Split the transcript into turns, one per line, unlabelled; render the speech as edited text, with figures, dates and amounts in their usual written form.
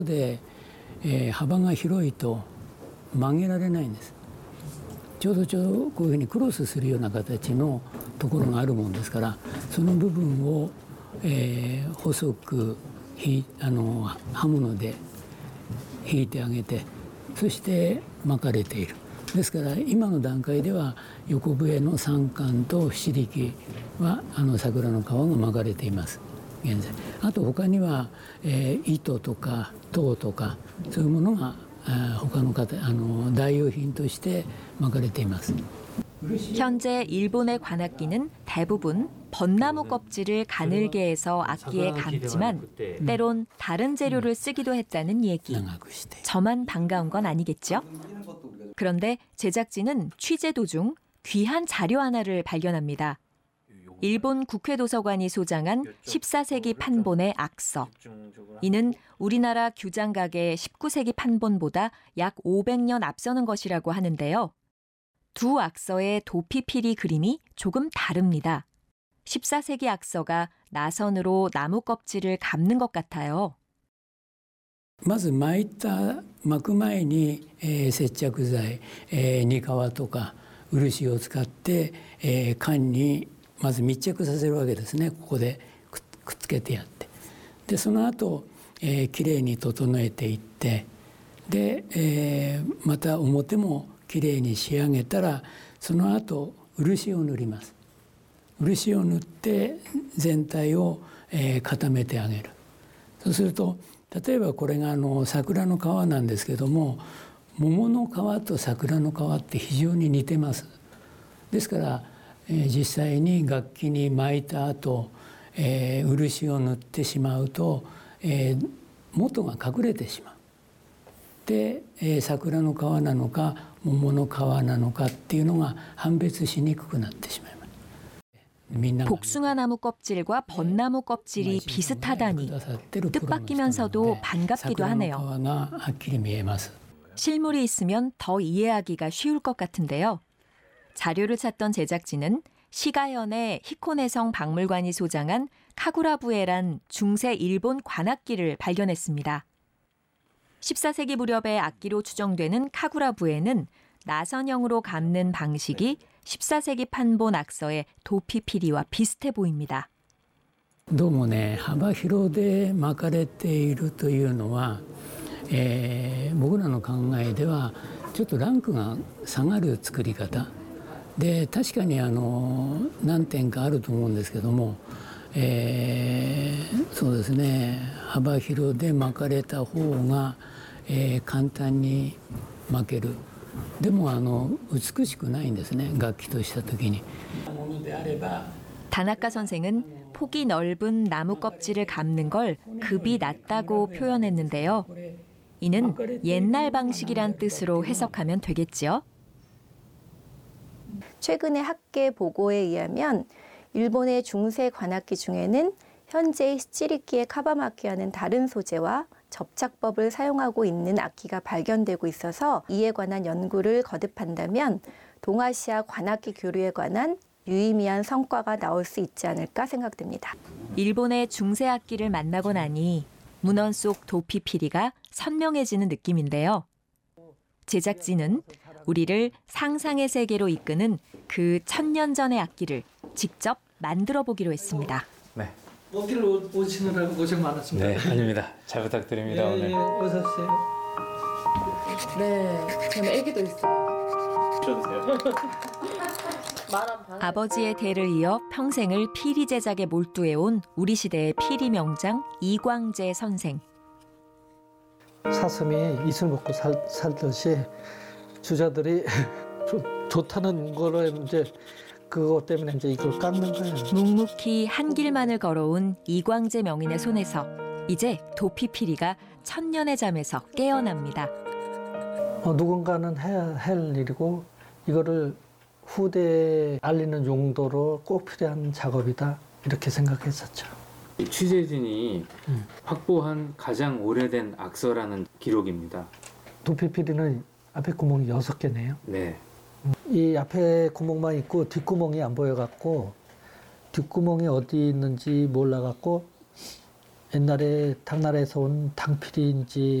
で、幅が広いと曲げられないんです。ちょうどこういうふうにクロスするような形のところがあるもんですから、その部分を、細く刃物で引いてあげて、そして巻かれている。ですから今の段階では横笛の三管と七力は桜の皮が巻かれています。現在あと他には、糸とか籐とかそういうものが他の代用品として巻かれています。
현재 일본의 관악기는 대부분 벚나무 껍질을 가늘게 해서 악기에 감지만 때론 다른 재료를 쓰기도 했다는 얘기. 저만 반가운 건 아니겠죠? 그런데 제작진은 취재 도중 귀한 자료 하나를 발견합니다. 일본 국회도서관이 소장한 14세기 판본의 악서. 이는 우리나라 규장각의 19세기 판본보다 약 500년 앞서는 것이라고 하는데요. 두 악서의 도피피리 그림이 조금 다릅니다. 14세기 악서가 나선으로 나무 껍질을 감는 것 같아요.
まず巻く前に、接着剤、に革とか漆を使って、缶にまず密着させるわけですね。ここでくっつけてやって、でその後、きれいに整えていって、で、また表もきれいに仕上げたら、その後漆を塗ります。漆を塗って全体を、固めてあげる。そうすると例えばこれが桜の皮なんですけども、桃の皮と桜の皮って非常に似てます。ですから、実際に楽器に巻いた後、漆を塗ってしまうと、元が隠れてしまう。で、桜の皮なのか桃の皮なのかっていうのが判別しにくくなってしまいます。
복숭아 나무 껍질과 벚나무 껍질이 비슷하다니 뜻밖이면서도 반갑기도 하네요. 실물이 있으면 더 이해하기가 쉬울 것 같은데요. 자료를 찾던 제작진은 시가현의 히코네성 박물관이 소장한 카구라부에란 중세 일본 관악기를 발견했습니다. 14세기 무렵의 악기로 추정되는 카구라부에는 나선형으로 감는 방식이 14세기 판본 악서의 도피피리와 비슷해 보입니다.
どうもね、幅広で巻かれているというのは、僕らの考えではちょっとランクが下がる作り方で、確かに何点かあると思うんですけども、そうですね、幅広で巻かれた方が、簡単に巻ける。でも美しくないんですね、楽器とした時に。
다나카 선생은 폭이 넓은 나무 껍질을 감는 걸 급이 낮다고 표현했는데요. 이는 옛날 방식이란 뜻으로 해석하면 되겠지요.
최근의 학계 보고에 의하면 일본의 중세 관악기 중에는 현재의 시치리키의 카바마키와는 다른 소재와 접착법을 사용하고 있는 악기가 발견되고 있어서 이에 관한 연구를 거듭한다면 동아시아 관악기 교류에 관한 유의미한 성과가 나올 수 있지 않을까 생각됩니다.
일본의 중세 악기를 만나고 나니 문헌 속 도피피리가 선명해지는 느낌인데요. 제작진은 우리를 상상의 세계로 이끄는 그 1000년 전의 악기를 직접 만들어 보기로 했습니다.
네.
길 오시느라고 고생 많았습니다.
네, 아닙니다. 잘 부탁드립니다. 오늘.
어서 오세요.
네, 저는 애기도 있어요.
주세요.
아버지의 대를 이어 평생을 피리 제작에 몰두해온 우리 시대의 피리 명장 이광재 선생.
사슴이 이슬 먹고 살듯이 주자들이 좋다는 거로 이제 그것 때문에 이제 이걸 깎는 거예요.
묵묵히 한 길만을 걸어온 이광재 명인의 손에서 이제 도피피리가 천년의 잠에서 깨어납니다.
누군가는 해야 할 일이고 이거를 후대에 알리는 용도로 꼭 필요한 작업이다 이렇게 생각했었죠.
취재진이 확보한 가장 오래된 악서라는 기록입니다.
도피피리는 앞에 구멍이 6개네요.
네.
이 앞에 구멍만 있고 뒷구멍이 안 보여갖고 뒷구멍이 어디 있는지 몰라갖고 옛날에 당나라에서 온 당필인지